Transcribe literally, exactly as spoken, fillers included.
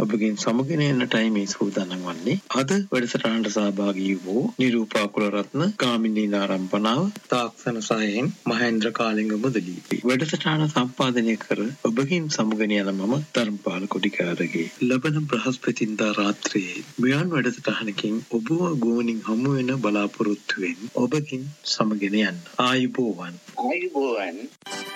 ඔබගෙන් සමගෙන යන්නටයි මේ සූදානම් වන්නේ. අද වැඩසටහනට සහභාගී වූ නිරූපා කුලරත්න, ගාමිණී නාරම්පනාව, තාක්ෂණ සහයෙන් මහේන්ද්‍ර කාලිංග මුදලි. වැඩසටහන සම්පාදනය කර ඔබගෙන් සමගෙන යන මම ධර්මපාල කොඩිකාරගේ. ලබන බ්‍රහස්පතින්දා රාත්‍රියේ මෙවන් වැඩසටහනකින් ඔබව ගුවනින් හමු වෙන බලාපොරොත්තුවෙන් ඔබගෙන් සමගෙන යන්න. ආයුබෝවන්. ආයුබෝවන්.